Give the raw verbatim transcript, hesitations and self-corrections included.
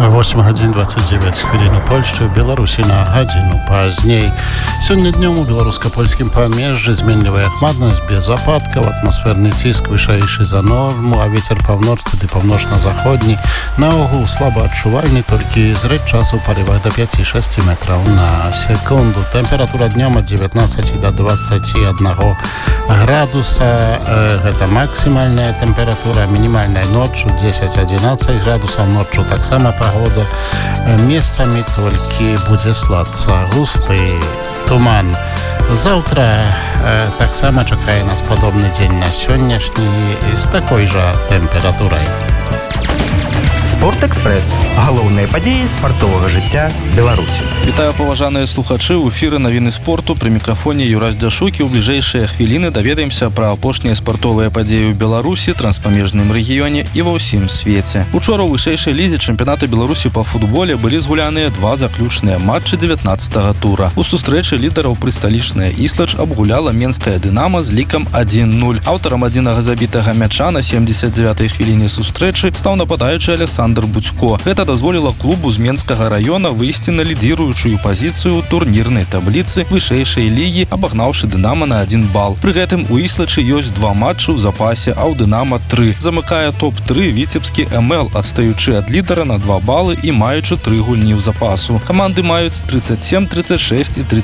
восемь гадзін двадцать девять хвілін у Польшчы, у Беларусі на гадзіну пазней. Сёння днём у беларуска-польскім памежжы зменлівая хмарнасць без ападкаў, атмасферны ціск вышэйшы за норму, а вецер паўночны ды паўночна-заходні наогул слаба адчувальны, толькі зрэд часу ў парывах да пяці-шасці метраў на секунду. Тэмпература днём ад дзевятнаццаці да дваццаці аднаго градуса. Гэта максімальная тэмпература, мінімальная ноччу дзесяць-адзінаццаць градусаў, ноччу таксама погода месцамі толькі будзе слацца густы туман. Заўтра э, таксама чакае нас падобны дзень на сённяшні з такой жа тэмпературай. Спортэкспрэс. Галоўныя падзеі спартовага жыцця Беларусі. Вітаю, паважаныя слухачы. У эфіры навіны спорту. Пры мікрафоне Юрась Дзяшукі. У бліжэйшыя хвіліны даведаемся пра апошнія спартовыя падзеі ў Беларусі, транспамежным рэгіёне і ва ўсім свеце. Учора ў вышэйшай лізе чэмпіянату Беларусі па футболе былі згуляныя два заключныя матчы дзевятнаццатага тура. У сустрэчы лідараў прысталічная Іслач абгуляла менская Дынама з лікам адзін нуль. Аўтарам адзінага забітага мяча на семдзесят дзевятай хвіліне сустрэчы стаў нападаючы Александр Будзько. Гэта дазволіла клубу з Менскага раёна выйсці на лідзіруючую пазіцыю ў турнірнай табліцы вышэйшай лігі, абагнаўшы Дынама на адзін бал. Пры гэтым у Іслачы ёсць два матчы ў запасе, а ў Дынама тры. Замыкае топ тры віцебскі эм эл, адстаючы ад лідара на два балы і маючы тры гульні ў запасу. Каманды маюць трыццаць сем, трыццаць шэсць і трыццаць